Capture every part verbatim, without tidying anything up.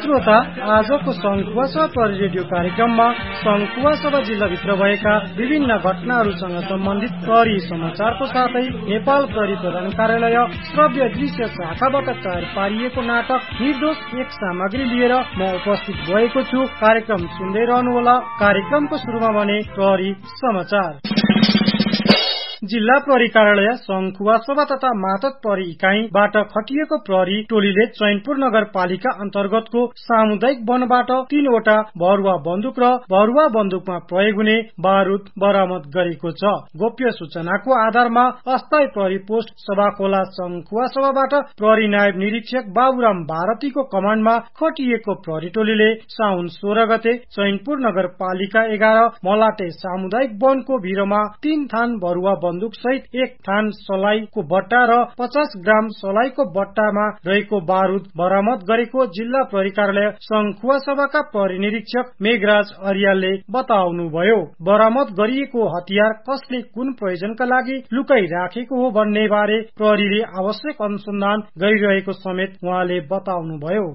श्रोता, आजको सङ्खुवासभा प्रहरी रेडियो कार्यक्रममा सङ्खुवासभा जिल्लाभित्र भएका विभिन्न घटनाहरूसँग सम्बन्धित प्रहरी समाचारको साथै नेपाल प्रहरी प्रधान कार्यालय श्रव्य दृश्य शाखाबाट तयार पारिएको नाटक निर्दोष एक सामग्री लिएर म उपस्थित भएको छु। कार्यक्रम सुन्दै रहनुहोला। कार्यक्रमको सुरुमा भने प्रहरी समाचार। जिल्ला प्रहरी कार्यालय सङ्खुवासभा तथा मातहत प्रहरी इकाइबाट खटिएको प्रहरी टोलीले चैनपुर नगरपालिका अन्तर्गतको सामुदायिक वनबाट तीनवटा भरुवा बन्दुक र भरुवा बन्दुकमा प्रयोग हुने बारुद बरामद गरेको छ। गोप्य सूचनाको आधारमा अस्थायी प्रहरी पोस्ट सभाखोला सङ्खुवासभाबाट प्रहरी नायब निरीक्षक बाबुराम भारतीको कमाण्डमा खटिएको प्रहरी टोलीले साउन सोह्र गते चैनपुर नगरपालिका एघार मलाटे सामुदायिक वनको भिरमा तीन थान भरुवा बन्दुक सहित एक थान सलाईको बट्टा र पचास ग्राम सलाईको बट्टामा रहेको बारुद बरामद गरेको जिल्ला प्रहरी कार्यालय सङ्खुवासभाका प्रहरी निरीक्षक मेघराज अर्यालले बताउनुभयो। बरामद गरिएको हतियार कसले कुन प्रयोजनका लागि लुकाई राखेको हो भन्ने बारे प्रहरीले आवश्यक अनुसन्धान गरिरहेको समेत उहाँले बताउनुभयो।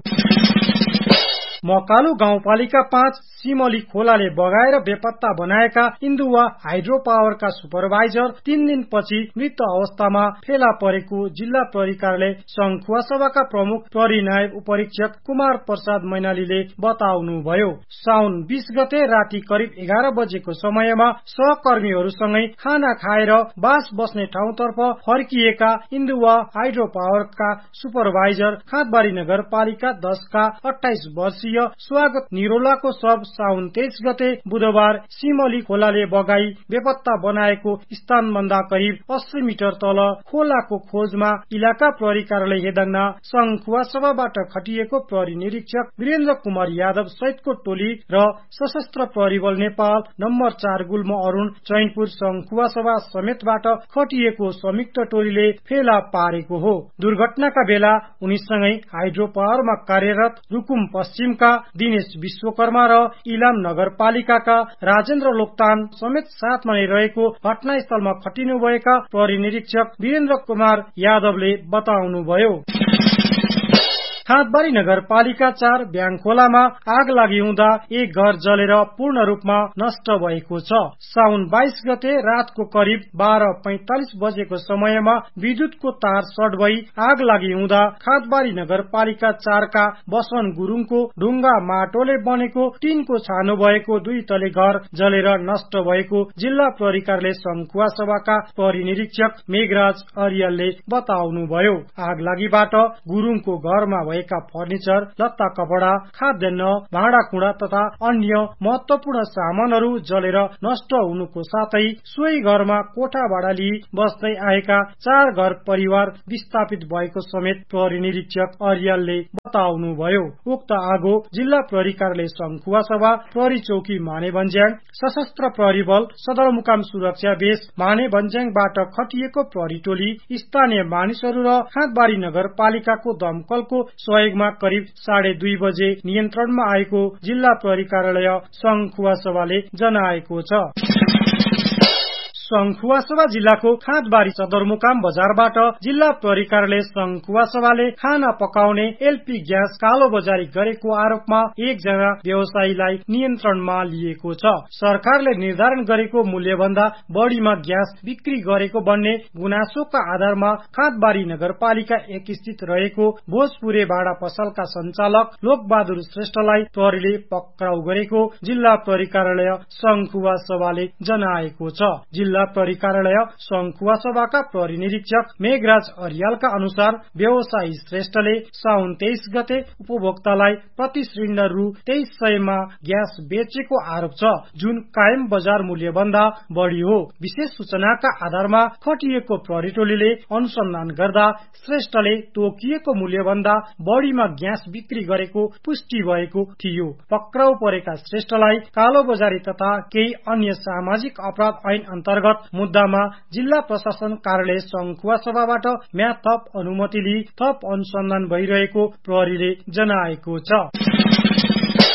मकालु गाउँपालिका पाँच सिमली खोलाले बगाएर बेपत्ता बनाएका इन्दुवा हाइड्रो पावरका सुपरभाइजर तीन दिनपछि मृत अवस्थामा फेला परेको जिल्ला प्रहरी कार्यालय सङ्खुवासभाका प्रमुख प्रहरी नायब उपरीक्षक कुमार प्रसाद मैनालीले बताउनुभयो। साउन बीस गते राति करिब एघार बजेको समयमा सहकर्मीहरूसँगै खाना खाएर बास बस्ने ठाउँतर्फ फर्किएका इन्दुवा हाइड्रो पावरका सुपरभाइजर खाँदबारी नगरपालिका दशका अठाइस वर्षीय स्वागत निरोलाको शव साउन तेइस गते बुधबार सिमली खोलाले बगाई बेपत्ता बनाएको स्थानभन्दा करिब अस्सी मिटर तल खोलाको खोजमा इलाका प्रहरी कार्यालय हेदङ्ना सङ्खुवासभाबाट खटिएको प्रहरी निरीक्षक वीरेन्द्र कुमार यादव सहितको टोली र सशस्त्र प्रहरी बल नेपाल नम्बर चार गुल्म अरूण चैनपुर सङ्खुवासभा समेतबाट खटिएको संयुक्त टोलीले फेला पारेको हो। दुर्घटनाका बेला उनीसँगै हाइड्रो पावरमा कार्यरत रुकुम पश्चिमका दिनेश विश्वकर्मा र इलाम नगरपालिकाका राजेन्द्र लोकतान समेत साथमा नै रहेको घटनास्थलमा खटिनुभएका प्रहरी निरीक्षक वीरेन्द्र कुमार यादवले बताउनुभयो। खाँदबारी नगरपालिका चार ब्याङखोलामा आग लागि हुँदा एक घर जलेर पूर्ण रूपमा नष्ट भएको छ। साउन बाइस गते रातको करिब बाह्र पैंतालिस बजेको समयमा विद्युतको तार सर्ट भई आग लागि हुँदा खाँदबारी नगरपालिका चारका बसवन गुरुङको ढुङ्गा माटोले बनेको टिनको छानो भएको दुई तले घर जलेर नष्ट भएको जिल्ला प्रहरी कार्यालय सङ्खुवासभाका प्रहरी निरीक्षक मेघराज अर्यालले बताउनुभयो। आग लागिबाट गुरुङको घरमा भएका फर्निचर, लत्ता कपडा, खाद्यान्न, भाँडाकुँडा तथा अन्य महत्वपूर्ण सामानहरू जलेर नष्ट हुनुको साथै सोही घरमा कोठा भाडा लिई बस्दै आएका चार घर परिवार विस्थापित भएको समेत प्रहरी निरीक्षक अर्यालले बताउनुभयो। उक्त आगो जिल्ला प्रहरी कार्यालय सङ्खुवासभा, प्रहरी चौकी मानेभन्ज्याङ, सशस्त्र प्रहरी बल सदरमुकाम सुरक्षा बेस मानेभन्ज्याङबाट खटिएको प्रहरी टोली, स्थानीय मानिसहरू र खाँदबारी नगरपालिकाको दमकलको सहयोगमा करिब साढे दुई बजे नियन्त्रणमा आएको जिल्ला प्रहरी कार्यालय सङ्खुवासभाले जनाएको छ। सङ्खुवासभा जिल्लाको खाँदबारी सदरमुकाम बजारबाट जिल्ला प्रहरी कार्यालय सङ्खुवासभाले खाना पकाउने एलपी ग्यास कालो बजारी गरेको आरोपमा एकजना व्यवसायीलाई नियन्त्रणमा लिएको छ। सरकारले निर्धारण गरेको मूल्यभन्दा बढ़ीमा ग्यास बिक्री गरेको भन्ने गुनासोका आधारमा खाँदबारी नगरपालिका एक स्थित रहेको भोजपुरे भाडा पसलका सञ्चालक लोकबहादुर श्रेष्ठलाई प्रहरीले पक्राउ गरेको जिल्ला प्रहरी कार्यालय सङ्खुवासभाले जनाएको छ। जिल्ला प्रहरी कार्यालय सङ्खुवासभाका प्रहरी निरीक्षक मेघराज अर्यालका अनुसार व्यवसायी श्रेष्ठले साउन तेइस गते उपभोक्तालाई प्रति सिलिण्डर रु तेइस सयमा ग्यास बेचेको आरोप छ, जुन कायम बजार मूल्य भन्दा बढ़ी हो। विशेष सूचनाका आधारमा खटिएको प्रहरी टोलीले अनुसन्धान गर्दा श्रेष्ठले तोकिएको मूल्य भन्दा बढ़ीमा ग्यास बिक्री गरेको पुष्टि भएको थियो। पक्राउ परेका श्रेष्ठलाई कालो बजारी तथा केही अन्य सामाजिक अपराध ऐन अन्तर्गत मुद्दामा जिल्ला प्रशासन कार्यालय सङ्खुवासभाबाट म्याद थप अनुमति लिई थप अनुसन्धान भइरहेको प्रहरीले जनाएको छ।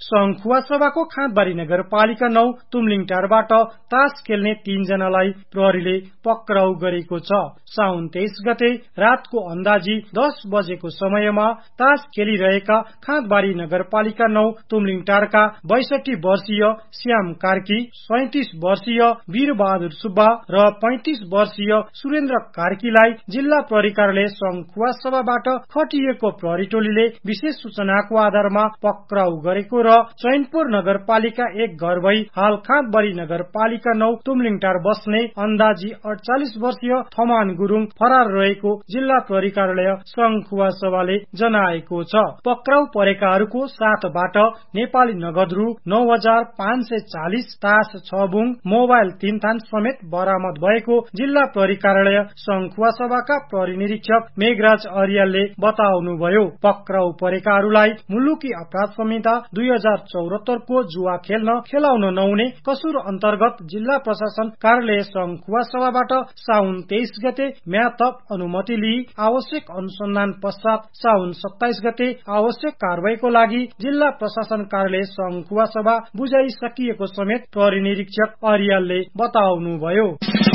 संखुवा सभाको खाँदबारी नगरपालिका नौ तुमलिङटारबाट तास खेल्ने तीनजनालाई प्रहरीले पक्राउ गरेको छ। साउन तेइस गते रातको अन्दाजी दस बजेको समयमा तास खेलिरहेका खाँदबारी नगरपालिका नौ तुमलिङटारका बैसठी वर्षीय श्याम कार्की, सैतिस वर्षीय वीरबहादुर सुब्बा र पैंतिस वर्षीय सुरेन्द्र कार्कीलाई जिल्ला प्रहरी कार्यालय संखुवा सभाबाट खटिएको प्रहरी टोलीले विशेष सूचनाको आधारमा पक्राउ गरेको र चैनपुर नगरपालिका एक घर भई हाल खाँदबारी नगरपालिका नौ तुमलिङटार बस्ने अन्दाजी अडचालिस वर्षीय थमान गुरुङ फरार रहेको जिल्ला प्रहरी कार्यालय संखुवा सभाले जनाएको छ। पक्राउ परेकाहरूको साथबाट नेपाली नगद रु नौ हजार पाँच सय चालिस, तास छ बुङ, मोबाइल तीन थान समेत बरामद भएको जिल्ला प्रहरी कार्यालय संखुवा सभाका प्रहरी निरीक्षक मेघराज अर्यालले बताउनुभयो। पक्राउ परेकाहरूलाई मुलुकी अपराध संहिता दुई हजार चौरात्तर को जुवा खेल्न खेलाउन नहुने कसुर अन्तर्गत जिल्ला प्रशासन कार्यालय संखुवा सभाबाट साउन तेइस गते म्याथप अनुमति लिई आवश्यक अनुसन्धान पश्चात साउन सत्ताइस गते आवश्यक कारवाहीको लागि जिल्ला प्रशासन कार्यालय संखुवा सभा बुझाइसकिएको समेत प्रहरी निरीक्षक अर्यालले बताउनुभयो।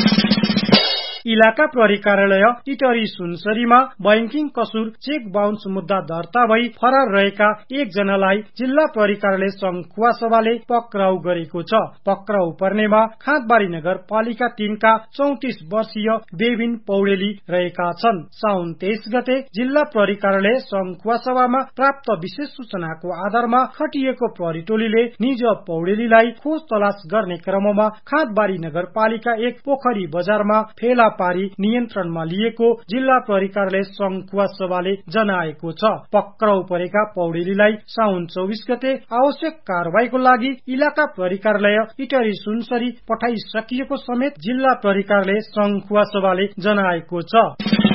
इलाका प्रहरी कार्यालय इटरी सुनसरीमा बैंकिङ कसुर चेक बााउन्स मुद्दा दर्ता भई फरार रहेका एकजनालाई जिल्ला प्रहरी कार्यालय संखुवा सभाले पक्राउ गरेको छ। पक्राउ पर्नेमा खाँदबारी नगरपालिका तीनका चौतिस वर्षीय बेबिन पौडेली रहेका छन्। साउन तेइस गते जिल्ला प्रहरी कार्यालय संखुवा सभामा प्राप्त विशेष सूचनाको आधारमा खटिएको प्रहरी टोलीले निज पौडेलीलाई खोज तलास गर्ने क्रममा खाँदबारी नगरपालिका एक पोखरी बजारमा फेला पारी नियन्त्रणमा लिएको जिल्ला प्रहरी कार्यालय संखुवा सभाले जनाएको छ। पक्राउ परेका पौडेलीलाई साउन चौबिस गते आवश्यक कारवाहीको लागि इलाका प्रहरी कार्यालय इटरी सुनसरी पठाइसकिएको समेत जिल्ला प्रहरी कार्यालय संखुवा सभाले जनाएको छ।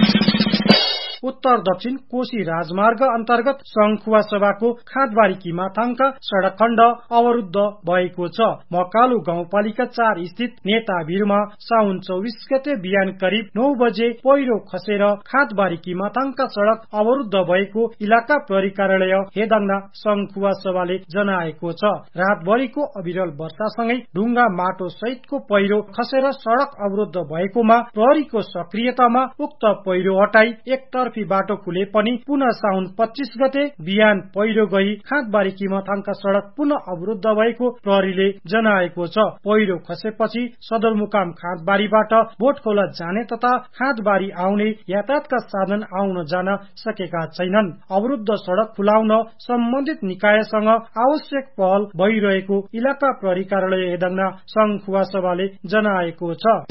उत्तर दक्षिण कोशी राजमार्ग अन्तर्गत संखुवा सभाको खाँदबारी किमाथाङका सड़क खण्ड अवरुद्ध भएको छ। मकालु गाउँपालिका चार स्थित नेताभिरमा साउन चौबिस गते बिहान करिब नौ बजे पहिरो खसेर खाँदबारी किमाथाङका सड़क अवरुद्ध भएको इलाका प्रहरी कार्यालय हेदाङ्ना संखुवा सभाले जनाएको छ। रातभरिको अविरल वर्षासँगै ढुङ्गा माटो सहितको पहिरो खसेर सड़क अवरुद्ध भएकोमा प्रहरीको सक्रियतामा उक्त पहिरो हटाई एक बाटो खुले पनि पुनः साउन पच्चीस गते बिहान पहिरो गई खाँदबारी किमाथाङका सड़क पुनः अवरुद्ध भएको प्रहरीले जनाएको छ। पहिरो खसेपछि सदरमुकाम खाँदबारीबाट बोटखोला जाने तथा खाँदबारी आउने यातायातका साधन आउन जान सकेका छैनन्। अवरुद्ध सड़क खुलाउन सम्बन्धित निकायसँग आवश्यक पहल भइरहेको इलाका प्रहरी कार्यालय हेदाङ्ना संखुवा सभाले जनाएको छ।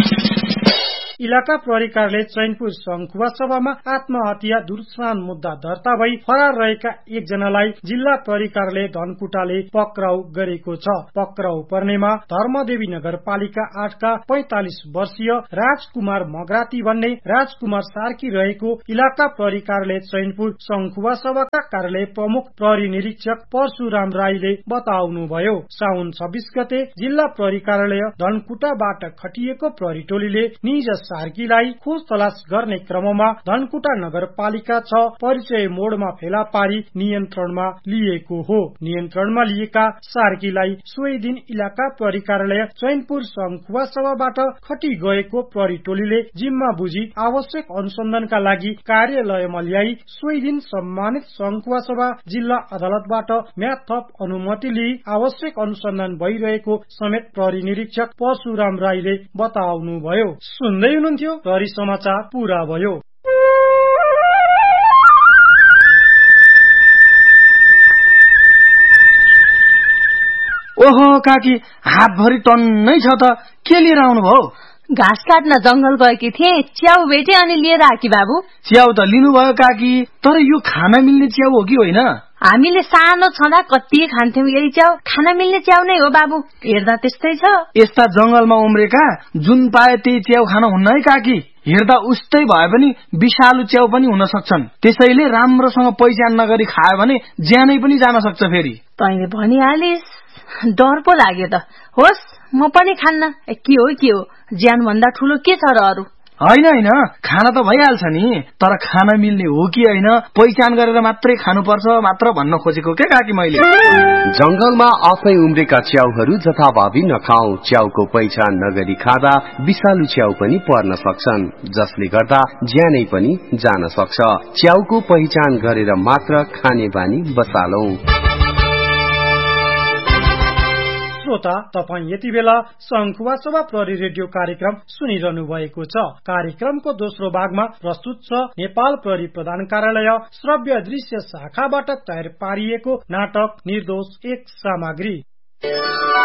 इलाका प्रहरी कार्यालय चैनपुर संखुवा सभामा आत्महत्या दुर्सान मुद्दा दर्ता भई फरार रहेका एकजनालाई जिल्ला प्रहरी कार्यालय धनकुटाले पक्राउ गरेको छ। पक्राउ पर्नेमा धर्मदेवी नगरपालिका आठका पैंतालिस वर्षीय राजकुमार मगराती भन्ने राजकुमार सार्की रहेको इलाका प्रहरी कार्यालय चैनपुर संखुवा सभाका कार्यालय प्रमुख प्रहरी निरीक्षक परशुराम राईले बताउनुभयो। साउन छब्बीस गते जिल्ला प्रहरी कार्यालय धनकुटाबाट खटिएको प्रहरी टोलीले निज सार्कीलाई खोज तलास गर्ने क्रममा धनकुटा नगरपालिका छ परिचय मोडमा फेला पारी नियन्त्रणमा लिएको हो। नियन्त्रणमा लिएका सार्कीलाई सोही दिन इलाका प्रहरी कार्यालय चैनपुर संखुवा सभाबाट खटी गएको प्रहरी टोलीले जिम्मा बुझी आवश्यक अनुसन्धानका लागि कार्यालयमा ल्याई सोही दिन सम्मानित संखुवा सभा जिल्ला अदालतबाट म्याद थप अनुमति लिई आवश्यक अनुसन्धान भइरहेको समेत प्रहरी निरीक्षक परशुराम राईले बताउनुभयो। सुन्दै हुनुहुन्थ्यो प्रहरी समाचार पूरा भयो। ओहो काकी, हातभरि टन्नै छ त, के लिएर आउनु भयो? घाँस काट्न जंगल गएकी थिए, च्याउ भेटे अनि लिएर आकी बाबु। च्याउ त लिनुभयो काकी, तर यो खान मिल्ने च्याउ हो कि होइन? हामीले सानो छँदा कति खान्थ्यौं यही च्याउ, खान मिल्ने च्याउ नै हो बाबु। हेर्दा त्यस्तै छ। यस्ता जंगलमा उम्रेका जुन पाए त्यही च्याउ खान हुन्न है काकी। हेर्दा उस्तै भए पनि विषालु च्याउ पनि हुन सक्छन्। त्यसैले राम्रोसँग पहिचान नगरी खायो भने ज्यानै पनि जान सक्छ। फेरि तैँले भनिहालिस्, डर पो लाग्यो त। होस्, म पनि खान्न। के हो के हो, ज्यान भन्दा ठुलो के छ र अरू? होइन होइन खाना त भइहाल्छ नि, तर खाना मिल्ने हो कि होइन पहिचान गरेर मात्रै खानुपर्छ मात्र भन्न खोजेको के काकी मैले। जंगलमा आफै उम्रेका च्याउहरू जथाभावी नखाऊ। च्याउको पहिचान नगरी खाँदा विषालु च्याउ पनि पर्न सक्छन्, जसले गर्दा ज्यानै पनि जान सक्छ। च्याउको पहिचान गरेर मात्र खाने बानी बसालौं। श्रोता, तपाई यति बेला संखुवा सभा प्रहरी रेडियो कार्यक्रम सुनिरहनु भएको छ। कार्यक्रमको दोस्रो भागमा प्रस्तुत छ नेपाल प्रहरी प्रधान कार्यालय श्रव्य दृश्य शाखाबाट तयार पारिएको नाटक निर्दोष एक सामग्री।